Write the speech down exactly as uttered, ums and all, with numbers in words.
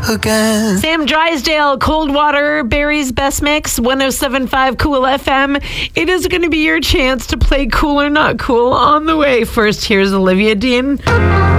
again. Sam Drysdale, Coldwater, Barry's Best Mix, one oh seven point five Cool F M. It is going to be your chance to play Cool or Not Cool on the way. First, here's Olivia Dean.